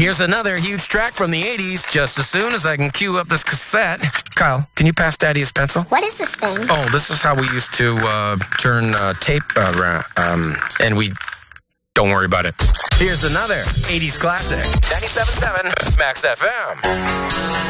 Here's another huge track from the 80s, just as soon as I can cue up this cassette. Kyle, can you pass Daddy his pencil? What is this thing? Oh, this is how we used to turn tape around, and we... Don't worry about it. Here's another 80s classic. 97.7 Max FM.